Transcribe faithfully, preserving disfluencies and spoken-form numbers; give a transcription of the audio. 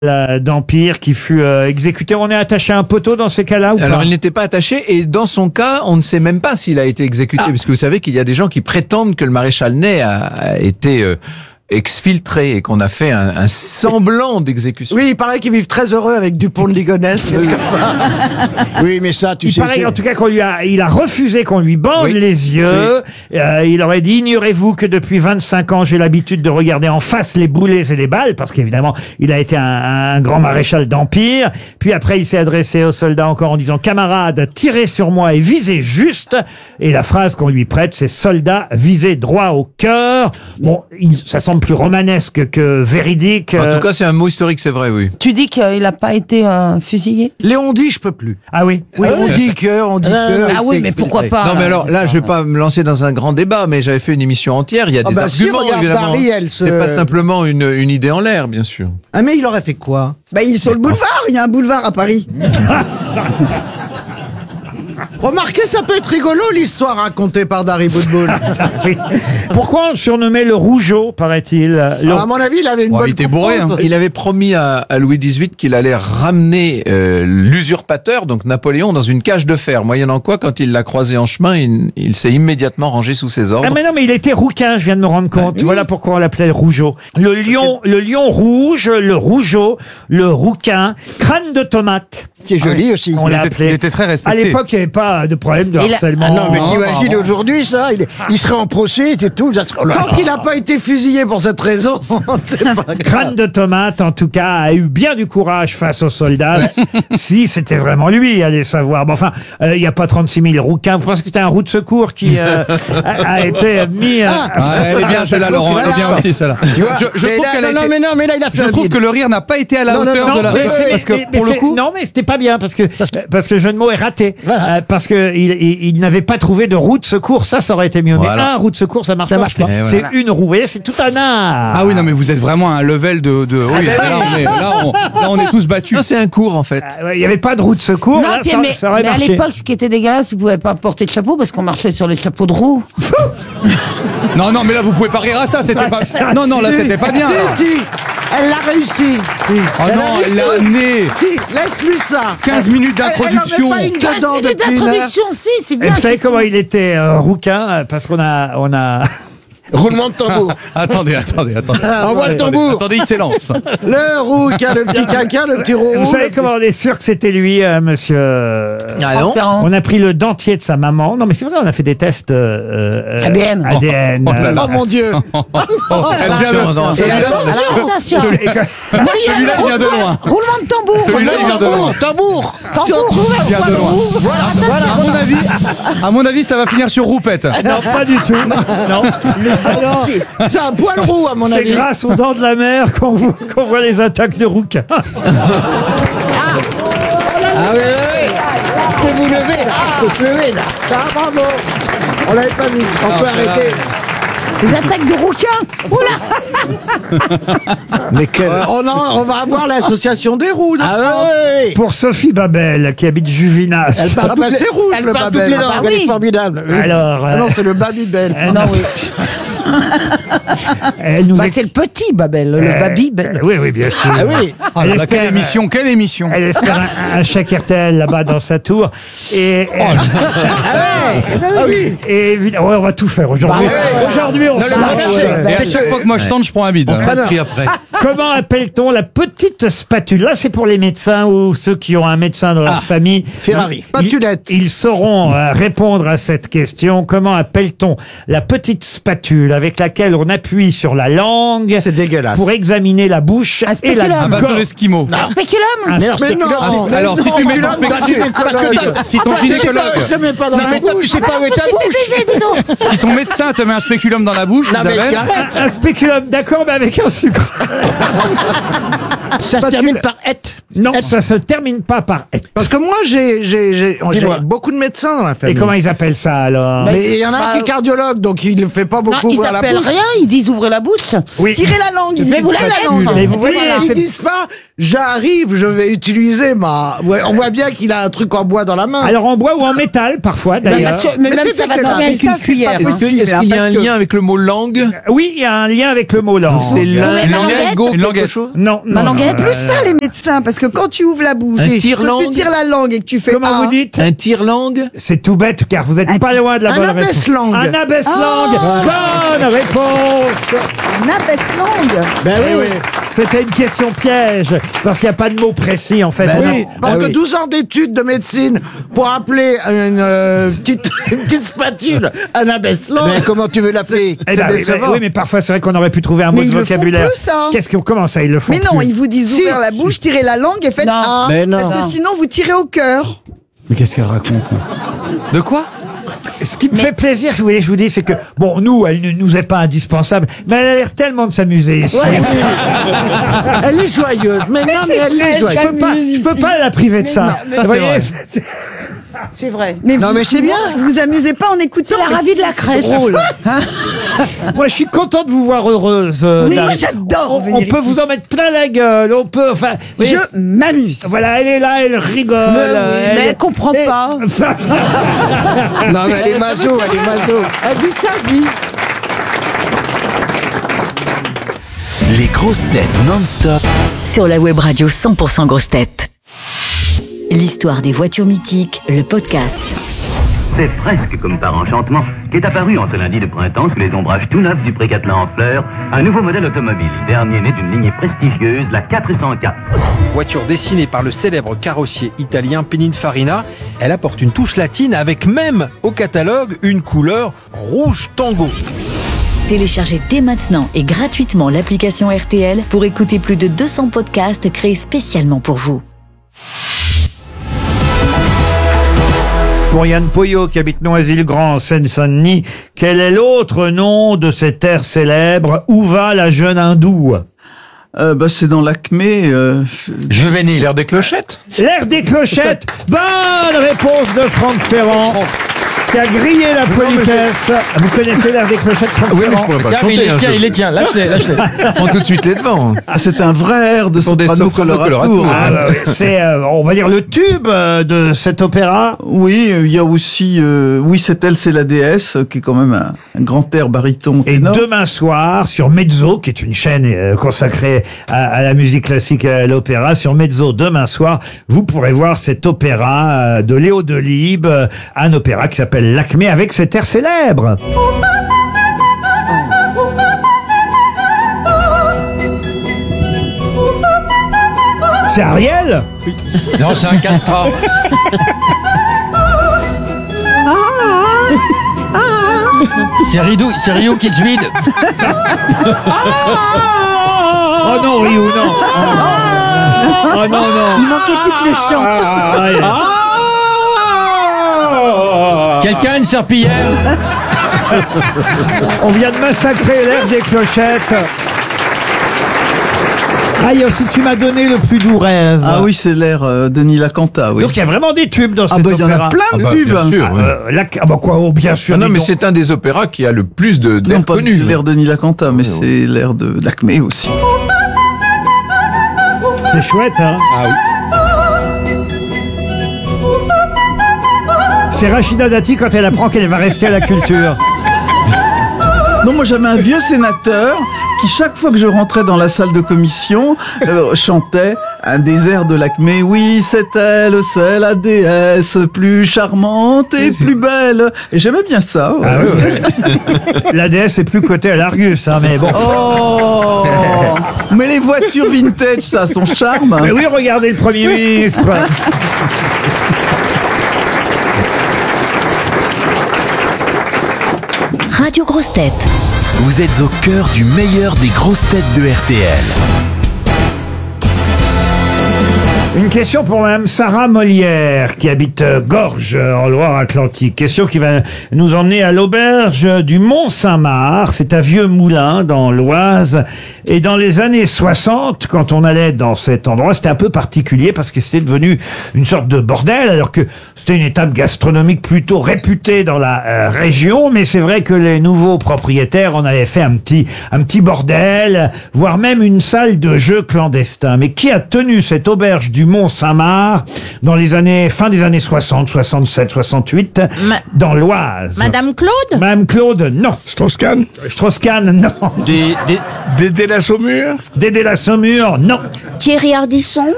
d'Empire qui fut euh, exécuté. On est attaché à un poteau dans ces cas-là ou pas? Alors il n'était pas attaché et dans son cas, on ne sait même pas s'il a été exécuté, ah. parce que vous savez qu'il y a des gens qui prétendent que le maréchal Ney a, a été euh, exfiltré et qu'on a fait un, un semblant d'exécution. Oui, il paraît qu'ils vivent très heureux avec Dupont de Ligonnès. Oui, mais ça, tu il sais... Il paraît en tout cas qu'on lui a, il a refusé qu'on lui bande oui. les yeux. Oui. Euh, il aurait dit, ignorez-vous que depuis vingt-cinq ans, j'ai l'habitude de regarder en face les boulets et les balles, parce qu'évidemment, il a été un, un grand maréchal d'Empire. Puis après, il s'est adressé aux soldats encore en disant, camarades, tirez sur moi et visez juste. Et la phrase qu'on lui prête, c'est soldats, visez droit au cœur. Bon, il, ça semble plus romanesque que véridique. En tout cas, c'est un mot historique, c'est vrai, oui. Tu dis qu'il n'a pas été euh, fusillé? Léon dit, je peux plus. Ah oui. Oui, on dit que, on dit que. Ah oui, mais pourquoi pas? Non, mais alors là, je vais pas me lancer dans un grand débat, mais j'avais fait une émission entière. Il y a Ah des bah si, arguments, regarde, évidemment. Ariel, ce- C'est pas simplement une, une idée en l'air, bien sûr. Ah, mais il aurait fait quoi? Bah, il est sur le boulevard, il y a un boulevard à Paris. Remarquez, ça peut être rigolo, l'histoire racontée par Dari Boudboul. Oui. Pourquoi on le surnommait le Rougeau, paraît-il? Le... Alors, à mon avis, il avait une Ouais, bonne il était bourré. Hein. Il avait promis à, à Louis dix-huit qu'il allait ramener euh, l'usurpateur, donc Napoléon, dans une cage de fer. Moyennant quoi, quand il l'a croisé en chemin, il, il s'est immédiatement rangé sous ses ordres. Ah mais non, mais il était rouquin, je viens de me rendre compte. Oui. Voilà pourquoi on l'appelait le Rougeau. Le lion, le lion rouge, le Rougeau, le rouquin, crâne de tomate. C'est joli Ah oui. aussi. On l'a appelé. Il était très À respecté. l'époque, il n'y avait pas de problème de Et la- harcèlement. Ah non, mais Non, t'imagines pardon. aujourd'hui ça, il, il serait en procès et tout. Ça serait... Tant qu'il n'a pas été fusillé pour cette raison, c'est pas grave. Crâne de tomate, en tout cas, a eu bien du courage face aux soldats. Si c'était vraiment lui, allez savoir. Bon, enfin, il n'y a pas trente-six mille rouquins. Vous pensez que c'était un roue de secours qui euh, a, a été mis... Euh, Ah, elle est bien celle-là, Laurent. Elle est bien aussi celle-là. Tu vois, Je, je mais trouve là, qu'elle a non, non, été- mais non, mais là, il a fait Je un trouve vide. que le rire n'a pas été à la Non, non, hauteur non, de la. mais c'est- parce que mais- pour mais le coup. c'est- non, mais c'était pas bien parce que parce que le jeu de mots est raté. Voilà. Euh, parce que il, il, il n'avait pas trouvé de roue de secour. Ça, ça aurait été mieux. Voilà. Mais un roue de secour, ça marche Ça pas. marche pas. Et C'est voilà. une roue. Vous voyez, c'est tout un art. Ah oui, non, mais vous êtes vraiment à un level de. de... Oui, là, on est, là, on, là, on est tous battus. Non, c'est un cours, en fait. Euh, ouais, Il n'y avait pas de roue de secours. Non, là, tiens, ça, mais, ça aurait mais à marché. l'époque, ce qui était dégueulasse, ils pouvaient pas porter de chapeau parce qu'on marchait sur les chapeaux de roue. Non, non, mais là, vous pouvez pas rire à ça. C'était Ah, pas. ça, Non, non, là, Si, c'était pas bien. là. Si, si, elle l'a réussi. Oh non, elle l'a amené. Si, laisse-lui ça. quinze minutes Elle- elle en met d'introduction. pas une quinze dedans minutes depuis une heure. d'introduction, si, c'est Et bien. vous savez Christophe. comment il était euh, rouquin euh, parce qu'on a on a Roulement de tambour. Attendez, attendez, attendez. Envoie le Attendez, tambour. attendez, il s'élance. Le rouquin, le petit caca, le petit roux. Vous savez comment on est sûr que c'était lui, euh, monsieur euh, Ah non. Ferrand. On a pris le dentier de sa maman. Non, mais c'est vrai, on a fait des tests euh, euh, A D N. A D N. Oh là euh, là. Oh mon Dieu. Elle vient de- Attention, Et alors, alors, attention. Celui-là, il vient de loin. Roulement de tambour. Celui-là, il vient de loin. Tambour. Tambour. Il vient de loin. À mon avis, à mon avis, ça va finir sur roupette. Non, pas du tout. Non. Alors, c'est un poil roux, à mon C'est avis. grâce aux dents de la mer qu'on vo- qu'on voit les attaques de rouquins. Ah oui, oui, oui. Je peux vous lever là. Je peux vous lever là. Ah, bravo. On l'avait pas vu. On peut arrêter. Les attaques de rouquins. Oula. Mais quel... Euh, on, en- on va avoir l'association des roux. Ah oui, oui, oui. Pour Sophie Babel, qui habite Juvinas. Elle parle Ah bah toutes les- c'est rouge, elle le parle toutes Babel. les langues, Ah bah elle est oui. formidable. Alors, Ah euh, non, c'est le Babybel. euh, non, oui. Elle nous Bah, ex- c'est le petit Babel, le euh, Babybel. euh, Oui, oui, bien sûr. Ah oui. Oh là Elle là, espère- quelle émission, quelle émission. Elle espère un, un chèque R T L là-bas dans sa tour. Et, Oh Ah oui. et évidemment, ouais, on va tout faire aujourd'hui. Bah ouais. Aujourd'hui, on Non, se le lâche. marché. Et à chaque fois que moi je tente, je prends un bide. On fera le prix après. Comment appelle-t-on la petite spatule? Là, c'est pour les médecins ou ceux qui ont un médecin dans leur Ah, famille. Ferrari. Ils, Spatulette. ils sauront euh, répondre à cette question. Comment appelle-t-on la petite spatule avec laquelle on appuie sur la langue C'est dégueulasse. pour examiner la bouche Un et la spéculum. Un bateau gorge? d'esquimaux. Spéculum. Un Mais alors, Mais c'est non. que- mais Alors, si non, tu mets mais ton là, spéculum- parce que si- t'as- si ton Ah, je sais gynécologue- pas, je te mets pas dans Non, la mais toi, bouche. tu sais pas où est ta C'est bouche. baiser, dis donc. Si ton médecin te met un spéculum dans la bouche, Non, mais Isabelle, arrête. Un spéculum, d'accord, mais avec un sucre. Ça se termine par et. Non, ça se termine pas par et. Parce que moi, j'ai j'ai- j'ai- j'ai Dis-moi. beaucoup de médecins dans la Et famille. comment ils appellent ça alors? Mais il y en a un Bah, qui est cardiologue, donc il ne fait pas Non, beaucoup ils ouvrir la s'appellent bouche. rien, ils disent ouvrez la bouche. Oui. Tirez la langue, il Mais dit vous tirez l'avez la langue. Mais vous voyez, Ils c'est- disent pas, j'arrive, je vais utiliser ma. Ouais, on voit bien qu'il a un truc en bois dans la main. Alors en bois ou en métal parfois Mais, d'ailleurs. parce que- mais Mais même c'est ça va dégueulasse. très bien avec Mais une ça, c'est pas cuillère. possible. hein. Est-ce que- est-ce hein, qu'il y a parce un que- lien avec le mot langue? Oui, il y a un lien avec le mot langue. Donc c'est l'un- mais une ma languette, languette go- Une quelque languette. chose? Non, Ma non, languette, non, Plus euh, ça, les médecins, parce que quand tu ouvres la bouche, Un quand tire-langue tu tires la langue et que tu fais Comment ah, vous dites? Un tire-langue? C'est tout bête car vous êtes Un pas ti- loin de la un bonne réponse. abaisse-langue. Un abaisse-langue. Bonne réponse. un abaisse-langue. Ben oui, oui. C'était une question piège parce qu'il n'y a pas de mot précis en fait. Ben On a- non. Oui, parce Ah que oui. douze ans d'études de médecine pour appeler une, euh, petite, une petite spatule un abaisse-langue. Mais comment tu veux l'appeler? Eh ben c'est oui, décevant. mais, oui, mais parfois c'est vrai qu'on aurait pu trouver un mot Mais de ils le font vocabulaire. plus, ça. Qu'est-ce qu'on comment ça ils le font Mais non, plus ils vous disent Si. ouvrir la bouche, tirer la langue et faites Non. ah. Mais non. Parce que Non. sinon, vous tirez au cœur. Mais qu'est-ce qu'elle raconte? De quoi? Ce qui me fait plaisir, je vous, je vous dis, c'est que bon, nous, elle ne nous est pas indispensable, mais elle a l'air tellement de s'amuser ici. Elle est joyeuse. Mais, non, mais c'est elle vrai, est joyeuse. Je peux pas, je peux ici. pas la priver de ça. non, mais Vous c'est voyez, vrai. C'est vrai. Mais Non, vous, mais c'est bien. Vous vous amusez pas en écoutant. C'est la mais ravie de la crèche. drôle. moi, je suis content de vous voir heureuse. euh, Mais moi, Dari. j'adore On, venir on peut ici. vous en mettre plein la gueule. On peut, enfin, vous voyez, Je m'amuse. voilà, elle est là, elle rigole. elle Mais est- elle comprend Et- pas. Non, mais elle est maso, elle est maso. Elle dit ça, lui. Les grosses têtes non-stop. Sur la web radio cent pour cent grosses têtes. L'histoire des voitures mythiques, le podcast. C'est presque comme par enchantement qu'est apparu en ce lundi de printemps sous les ombrages tout neufs du Pré-Catelan en fleurs un nouveau modèle automobile, dernier né d'une lignée prestigieuse, la quatre cent quatre. Voiture dessinée par le célèbre carrossier italien Pininfarina, elle apporte une touche latine avec même au catalogue une couleur rouge tango. Téléchargez dès maintenant et gratuitement l'application R T L pour écouter plus de deux cents podcasts créés spécialement pour vous. Pour Yann Poyot, qui habite Noisy-le-Grand, en Seine-Saint-Denis, quel est l'autre nom de cette air célèbre? Où va la jeune hindoue? Euh, bah, c'est dans l'Acmé. Euh... Juvénile. L'air des clochettes? L'air des clochettes. Bonne réponse de Franck Ferrand, qui a grillé la politesse. Vous connaissez l'air des clochettes, Franck Oui, mais Ferrand? je pourrais pas le Tiens, mais il chanter. les hein, tient, je- il les tient. Lâche-les, lâche-les. Prends tout de suite les devants. Ah, c'est un vrai air de Pour des soprano soprano colorato. colorato. Ah, bah oui, c'est, euh, on va dire, le tube euh, de cet opéra. Oui, il y a aussi euh, Oui, c'est elle, c'est la déesse, qui est quand même un, un grand air baryton Et ténor. demain soir, sur Mezzo, qui est une chaîne euh, consacrée à, à la musique classique et à l'opéra, sur Mezzo, demain soir, vous pourrez voir cet opéra euh, de Léo Delibes, euh, un opéra qui s'appelle L'Acmé, avec cet air célèbre. C'est Ariel? Non, c'est un catra. C'est Ridou, c'est Rio qui se vide. Oh non, Ryu, non. Oh non, non. Il manquait plus que le chant. Aïe. Quelqu'un a une serpillière? On vient de massacrer l'air des clochettes. Ah, il y a aussi Tu m'as donné le plus doux rêve. Ah oui, c'est l'air euh, Denis Lacanta, oui. Donc il y a vraiment des tubes dans Ah cet bah, il y en opéra. a plein Ah de bah, pubs. bien sûr. oui. Euh, la- ah bah quoi, oh, bien sûr. Ah non, dis mais donc. c'est un des opéras qui a le plus de Non, d'air pas connus. l'air Denis Lacanta, mais c'est l'air de d'Acmé aussi. C'est chouette, hein. Ah oui. C'est Rachida Dati quand elle apprend qu'elle va rester à la culture. Non, moi j'avais un vieux sénateur qui, chaque fois que je rentrais dans la salle de commission, euh, chantait un des airs de l'Acmé. Oui, c'est elle, c'est la déesse plus charmante et plus belle. Et j'aimais bien ça. ouais. Ah oui, oui. La déesse est plus cotée à l'Argus, hein, mais bon. Oh Mais les voitures vintage, ça a son charme. Mais oui, regardez le Premier ministre. Radio Grosses Têtes. Vous êtes au cœur du meilleur des grosses têtes de R T L. Une question pour Mme Sarah Molière, qui habite euh, Gorges, euh, en Loire-Atlantique. Question qui va nous emmener à l'auberge du Mont-Saint-Marc. C'est un vieux moulin dans l'Oise. Et dans les années soixante, quand on allait dans cet endroit, c'était un peu particulier parce que c'était devenu une sorte de bordel, alors que c'était une étape gastronomique plutôt réputée dans la euh, région. Mais c'est vrai que les nouveaux propriétaires en avaient fait un petit, un petit bordel, voire même une salle de jeu clandestin. Mais qui a tenu cette auberge du Mont-Saint-Marc dans les années, fin des années soixante, soixante-sept, soixante-huit, Ma- dans l'Oise? Madame Claude? Madame Claude, non. Strauss-Kahn? Strauss-Kahn, non. Des, des... Dédé la Saumure? Dédé la Saumure, non. Thierry Ardisson?